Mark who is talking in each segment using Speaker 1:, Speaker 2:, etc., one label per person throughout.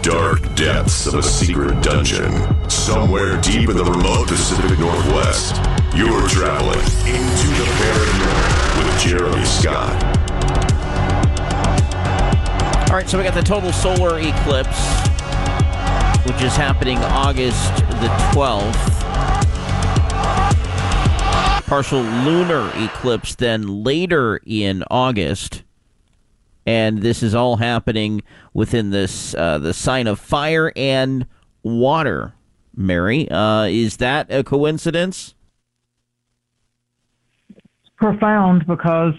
Speaker 1: dark depths of a secret dungeon, somewhere deep in the remote Pacific Northwest, you're traveling into the paranormal with Jeremy Scott.
Speaker 2: All right, so we got the total solar eclipse, which is happening August the 12th. Partial lunar eclipse then later in August. And this is all happening within this the sign of fire and water. Mary, is that a coincidence?
Speaker 3: Profound, because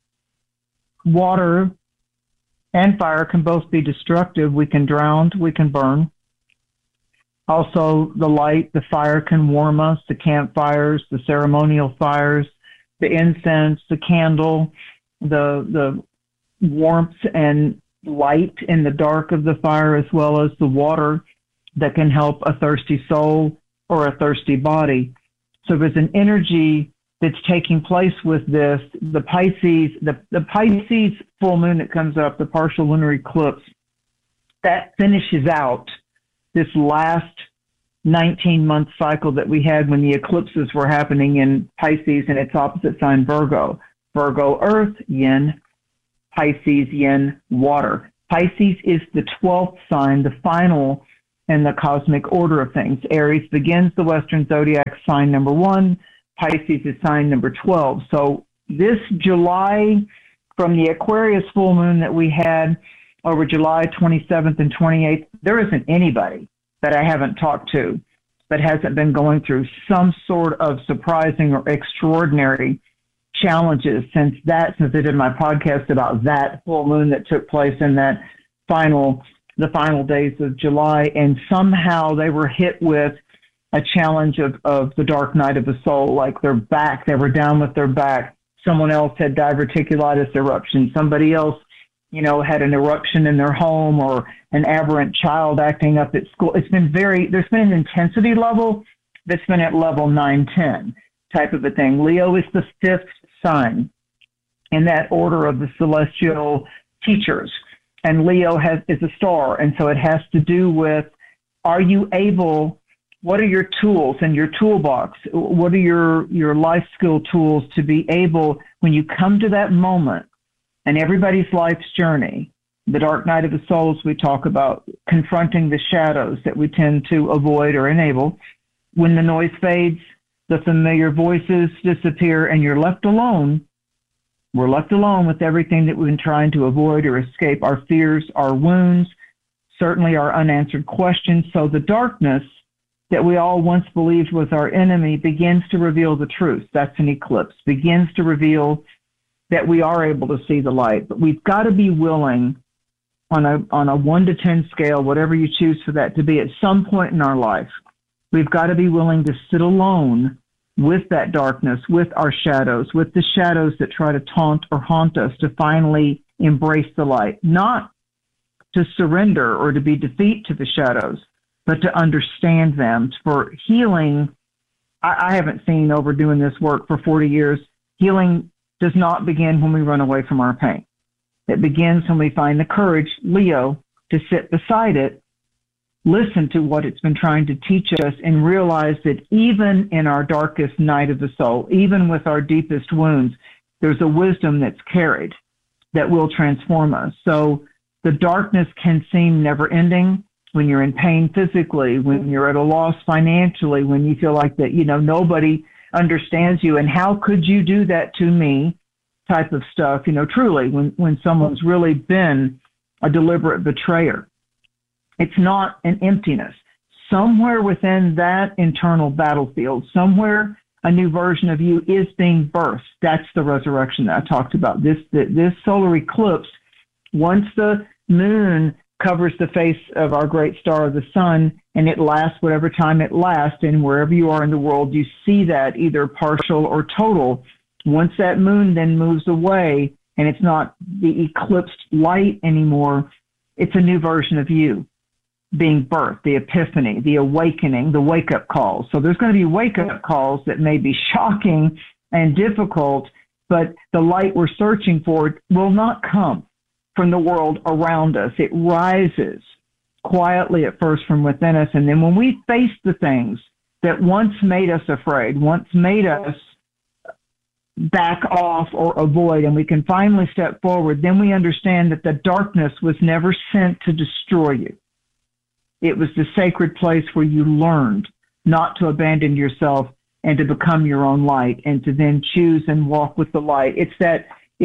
Speaker 3: water and fire can both be destructive. We can drown, we can burn. Also, the light, the fire can warm us, the campfires, the ceremonial fires, the incense, the candle, the warmth and light in the dark of the fire, as well as the water that can help a thirsty soul or a thirsty body. So there's an energy that's taking place with this. The Pisces, the Pisces full moon that comes up, the partial lunar eclipse, that finishes out this last 19-month cycle that we had when the eclipses were happening in Pisces and its opposite sign, Virgo. Virgo, earth, yin. Pisces, yin, water. Pisces is the 12th sign, the final in the cosmic order of things. Aries begins the Western zodiac sign number 1. Pisces is sign number 12. So this July, from the Aquarius full moon that we had over July 27th and 28th, there isn't anybody that I haven't talked to that hasn't been going through some sort of surprising or extraordinary challenges since I did my podcast about that full moon that took place in the final days of July. And somehow they were hit with a challenge of the dark night of the soul, like their back, they were down with their back. Someone else had diverticulitis eruption. Somebody else, had an eruption in their home, or an aberrant child acting up at school. There's been an intensity level that's been at level 9-10 type of a thing. Leo is the 5th sign in that order of the celestial teachers. And Leo is a star. And so it has to do with, what are your tools in your toolbox? What are your life skill tools to be able, when you come to that moment, and everybody's life's journey, the dark night of the souls we talk about, confronting the shadows that we tend to avoid or enable, when the noise fades, the familiar voices disappear, and you're left alone. We're left alone with everything that we've been trying to avoid or escape, our fears, our wounds, certainly our unanswered questions. So the darkness that we all once believed was our enemy begins to reveal the truth. That's an eclipse. Begins to reveal that we are able to see the light. But we've got to be willing, on a 1 to 10 scale, whatever you choose for that to be, at some point in our life, we've got to be willing to sit alone with that darkness, with our shadows, with the shadows that try to taunt or haunt us, to finally embrace the light. Not to surrender or to be defeat to the shadows, but to understand them. For healing, I haven't seen, over doing this work for 40 years, healing does not begin when we run away from our pain. It begins when we find the courage, Leo, to sit beside it, listen to what it's been trying to teach us, and realize that even in our darkest night of the soul, even with our deepest wounds, there's a wisdom that's carried that will transform us. So the darkness can seem never-ending when you're in pain physically, when you're at a loss financially, when you feel like that, nobody understands you, and how could you do that to me type of stuff, truly, when someone's really been a deliberate betrayer. It's not an emptiness. Somewhere within that internal battlefield, somewhere a new version of you is being birthed. That's the resurrection that I talked about. This solar eclipse, once the moon covers the face of our great star, the sun, and it lasts whatever time it lasts, and wherever you are in the world, you see that either partial or total. Once that moon then moves away, and it's not the eclipsed light anymore, it's a new version of you being birthed, the epiphany, the awakening, the wake-up calls. So there's going to be wake-up calls that may be shocking and difficult, but the light we're searching for will not come from the world around us. It rises quietly at first from within us. And then when we face the things that once made us afraid, once made us back off or avoid, and we can finally step forward, then we understand that the darkness was never sent to destroy you. It was the sacred place where you learned not to abandon yourself and to become your own light, and to then choose and walk with the light. It's that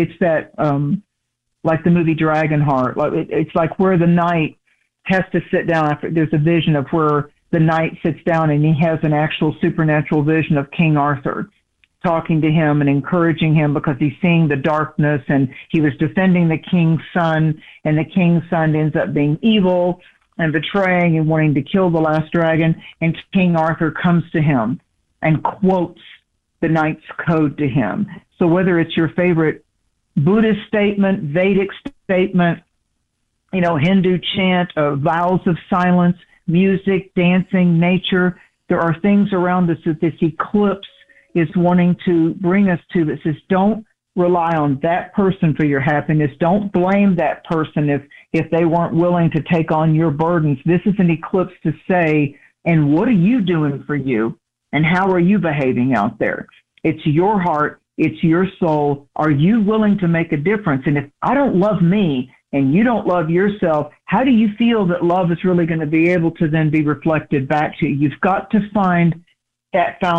Speaker 3: like the movie Dragonheart. It's like where the knight has to sit down after. There's a vision of where the knight sits down and he has an actual supernatural vision of King Arthur talking to him and encouraging him, because he's seeing the darkness, and he was defending the king's son, and the king's son ends up being evil and betraying and wanting to kill the last dragon, and King Arthur comes to him and quotes the knight's code to him. So whether it's your favorite Buddhist statement, Vedic statement, Hindu chant, vows of silence, music, dancing, nature, there are things around us that this eclipse is wanting to bring us to, that says, don't rely on that person for your happiness. Don't blame that person if they weren't willing to take on your burdens. This is an eclipse to say, and what are you doing for you? And how are you behaving out there? It's your heart. It's your soul. Are you willing to make a difference? And if I don't love me and you don't love yourself, how do you feel that love is really going to be able to then be reflected back to you? You've got to find that foundation.